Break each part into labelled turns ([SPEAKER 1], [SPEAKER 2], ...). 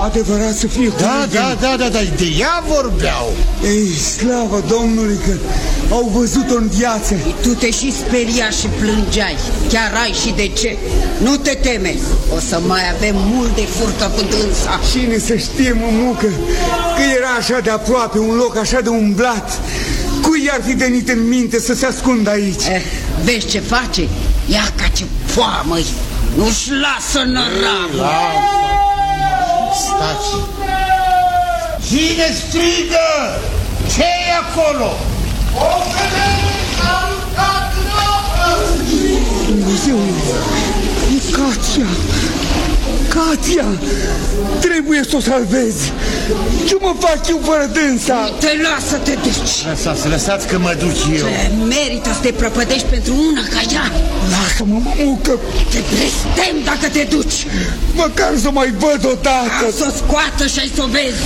[SPEAKER 1] adevărat să fie
[SPEAKER 2] Da, de ea vorbeau.
[SPEAKER 1] Ei, slavă Domnului că au văzut-o în viață.
[SPEAKER 3] Tu te și speria și plângeai. Chiar ai și de ce. Nu te teme. O să mai avem mult de furtă cu dânsa.
[SPEAKER 1] Cine să știe, mămucă, că era așa de aproape, un loc așa de umblat. Cui i-ar fi venit în minte să se ascundă aici?
[SPEAKER 3] Vezi ce face? Ia ca ce foamă-i. Nu-și lasă năravă.
[SPEAKER 2] Stați. Cine strigă? Ce-i acolo? O femeie s-a aruncat în apă!
[SPEAKER 1] Dumnezeu, e Katia! Trebuie să o salvezi! Ce mă fac eu fără dânsa?
[SPEAKER 3] Te lasă, te duci!
[SPEAKER 2] Lăsați că mă duc eu!
[SPEAKER 3] Merită să te prăpădești pentru una ca ea!
[SPEAKER 1] Lasă-mă, mămucă!
[SPEAKER 3] Te blestem dacă te duci!
[SPEAKER 1] Măcar să mai văd odată!
[SPEAKER 3] Să o scoată și ai să o vezi!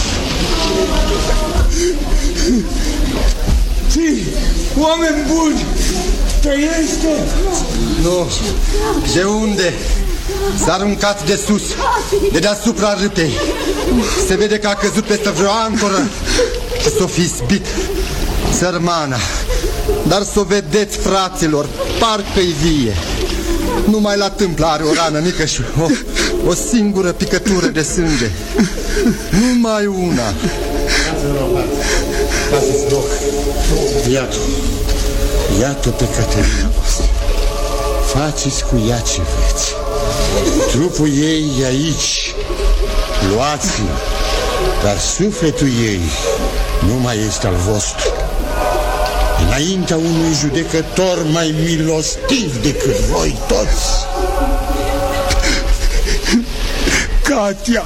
[SPEAKER 1] Ții, oameni buni! Trăiește!
[SPEAKER 4] Nu! De unde? S-a aruncat de sus, de deasupra râpei. Se vede că a căzut peste vreo ancoră și s-o fi zbit. Sărmana. Dar s-o vedeți, fraților, parcă-i vie. Numai la tâmplă are o rană mică și o singură picătură de sânge. Numai una.
[SPEAKER 2] Dați-ți loc. Iată pe Caterina voastră. Faceți cu ea ce vreți. Trupul ei e aici. Luați-l. Dar sufletul ei nu mai este al vostru. Înaintea unui judecător mai milostiv decât voi toți.
[SPEAKER 1] Katia!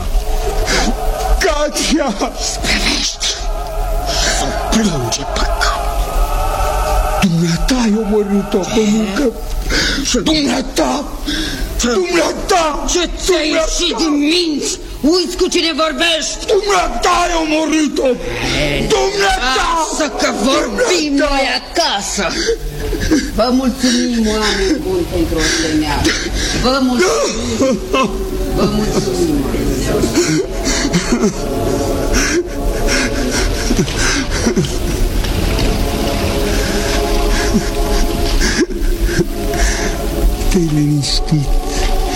[SPEAKER 3] Sperește! Să plânge păcat!
[SPEAKER 1] Dumneata ai omorât-o, mămucă! Dumneata!
[SPEAKER 3] Ce ți-ai ieșit din minți? Uiți cu cine vorbești!
[SPEAKER 1] Dumneata ai omorât-o! Dumneata!
[SPEAKER 3] Lasă că vorbim noi acasă! Vă mulțumim, oameni buni, pentru o semeală. Vă mulțumim! Vă mulțumim!